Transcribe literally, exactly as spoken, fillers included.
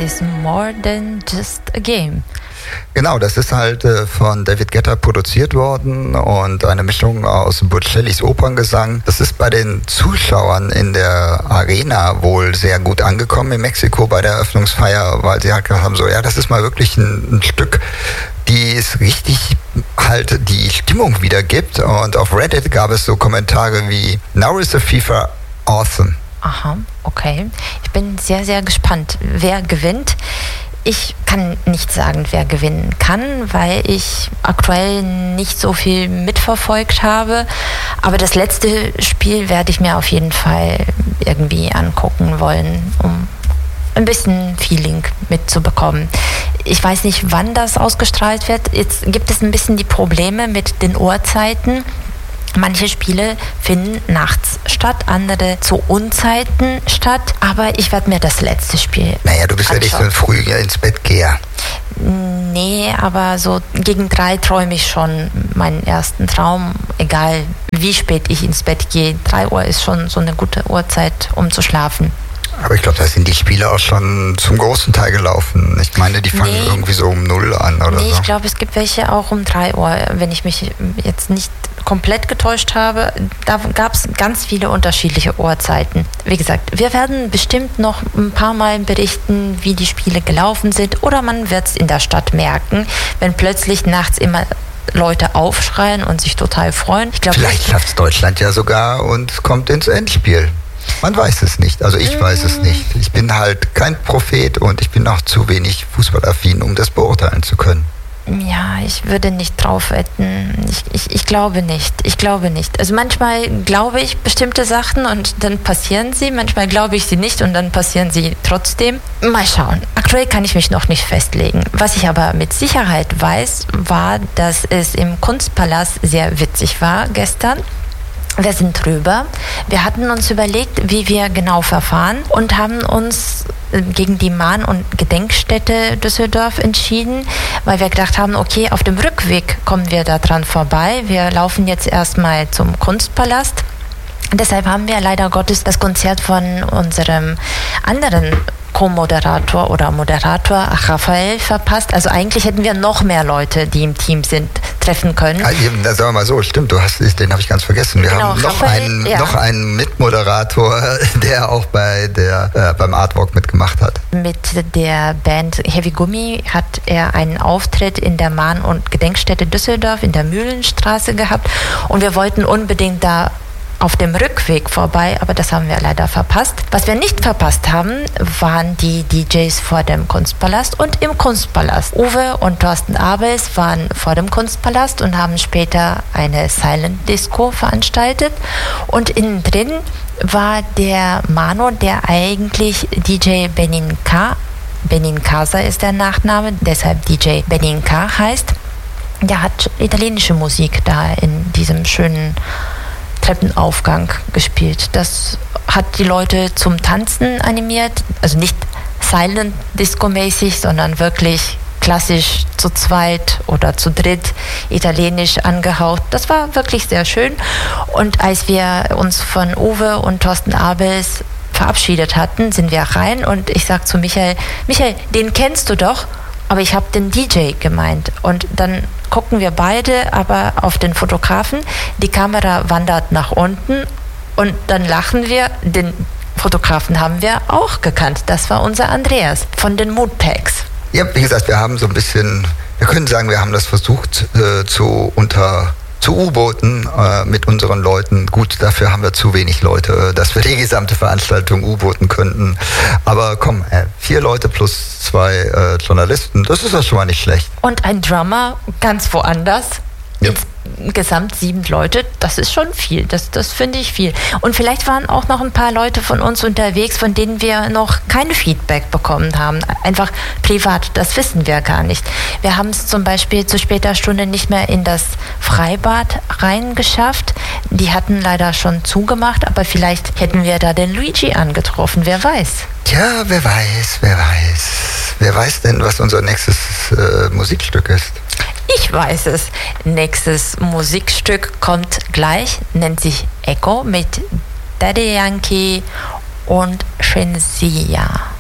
is more than just a game. Genau, das ist halt äh, von David Guetta produziert worden und eine Mischung aus Bocellis Operngesang. Das ist bei den Zuschauern in der Arena wohl sehr gut angekommen in Mexiko bei der Eröffnungsfeier, weil sie halt gesagt haben, so, ja, das ist mal wirklich ein, ein Stück, die es richtig halt die Stimmung wiedergibt. Und auf Reddit gab es so Kommentare wie, now is the FIFA awesome. Aha, okay. Ich bin sehr, sehr gespannt, wer gewinnt. Ich kann nicht sagen, wer gewinnen kann, weil ich aktuell nicht so viel mitverfolgt habe. Aber das letzte Spiel werde ich mir auf jeden Fall irgendwie angucken wollen, um ein bisschen Feeling mitzubekommen. Ich weiß nicht, wann das ausgestrahlt wird. Jetzt gibt es ein bisschen die Probleme mit den Uhrzeiten. Manche Spiele finden nachts statt, andere zu Unzeiten statt. Aber ich werde mir das letzte Spiel Naja, du bist anschauen. ja nicht so ein früher ins Bett Geher. Nee, aber so gegen drei träume ich schon meinen ersten Traum. Egal wie spät ich ins Bett gehe. Drei Uhr ist schon so eine gute Uhrzeit, um zu schlafen. Aber ich glaube, da sind die Spiele auch schon zum großen Teil gelaufen. Ich meine, die fangen nee. irgendwie so um null an oder nee, so. Ich glaube, es gibt welche auch um drei Uhr, wenn ich mich jetzt nicht komplett getäuscht habe. Da gab es ganz viele unterschiedliche Uhrzeiten. Wie gesagt, wir werden bestimmt noch ein paar Mal berichten, wie die Spiele gelaufen sind. Oder man wird es in der Stadt merken, wenn plötzlich nachts immer Leute aufschreien und sich total freuen. Ich glaub, Vielleicht schafft es Deutschland ja sogar und kommt ins Endspiel. Man weiß es nicht, also ich weiß es nicht. Ich bin halt kein Prophet und ich bin auch zu wenig fußballaffin, um das beurteilen zu können. Ja, ich würde nicht drauf wetten. Ich, ich, ich glaube nicht. Ich glaube nicht. Also manchmal glaube ich bestimmte Sachen und dann passieren sie. Manchmal glaube ich sie nicht und dann passieren sie trotzdem. Mal schauen. Aktuell kann ich mich noch nicht festlegen. Was ich aber mit Sicherheit weiß, war, dass es im Kunstpalast sehr witzig war gestern. Wir sind drüber. Wir hatten uns überlegt, wie wir genau verfahren und haben uns gegen die Mahn- und Gedenkstätte Düsseldorf entschieden, weil wir gedacht haben, okay, auf dem Rückweg kommen wir da dran vorbei. Wir laufen jetzt erstmal zum Kunstpalast. Deshalb haben wir leider Gottes das Konzert von unserem anderen Co-Moderator oder Moderator Raphael verpasst. Also eigentlich hätten wir noch mehr Leute, die im Team sind, treffen können. Also, sagen wir mal so, stimmt, du hast, den habe ich ganz vergessen. Wir genau, haben noch Raphael, einen, ja. noch einen Mitmoderator, der auch bei der, äh, beim Artwalk mitgemacht hat. Mit der Band Heavy Gummi hat er einen Auftritt in der Mahn- und Gedenkstätte Düsseldorf in der Mühlenstraße gehabt und wir wollten unbedingt da auf dem Rückweg vorbei, aber das haben wir leider verpasst. Was wir nicht verpasst haben, waren die D Js vor dem Kunstpalast und im Kunstpalast. Uwe und Thorsten Abels waren vor dem Kunstpalast und haben später eine Silent Disco veranstaltet. Und innen drin war der Mano, der eigentlich D J Benin K. Benin Casa ist der Nachname, deshalb D J Benin K. heißt. Der hat italienische Musik da in diesem schönen Treppenaufgang gespielt. Das hat die Leute zum Tanzen animiert, also nicht Silent Disco-mäßig, sondern wirklich klassisch zu zweit oder zu dritt, italienisch angehaucht. Das war wirklich sehr schön. Und als wir uns von Uwe und Thorsten Abels verabschiedet hatten, sind wir rein und ich sag zu Michael, Michael, den kennst du doch, aber ich habe den D J gemeint. Und dann gucken wir beide aber auf den Fotografen, die Kamera wandert nach unten und dann lachen wir, den Fotografen haben wir auch gekannt. Das war unser Andreas von den Moodpacks. Ja, wie gesagt, wir haben so ein bisschen, wir können sagen, wir haben das versucht äh, zu unter zu U-Booten äh, mit unseren Leuten. Gut, dafür haben wir zu wenig Leute, äh, dass wir die gesamte Veranstaltung U-Booten könnten. Aber komm, äh, vier Leute plus zwei äh, Journalisten, das ist ja schon mal nicht schlecht. Und ein Drummer ganz woanders. Ja. Insgesamt sieben Leute, das ist schon viel, das, das finde ich viel. Und vielleicht waren auch noch ein paar Leute von uns unterwegs, von denen wir noch kein Feedback bekommen haben. Einfach privat, das wissen wir gar nicht. Wir haben es zum Beispiel zu später Stunde nicht mehr in das Freibad reingeschafft. Die hatten leider schon zugemacht, aber vielleicht hätten wir da den Luigi angetroffen, wer weiß. Tja, wer weiß, wer weiß. Wer weiß denn, was unser nächstes äh, Musikstück ist? Ich weiß es. Nächstes Musikstück kommt gleich, nennt sich Echo mit Daddy Yankee und Shinsia.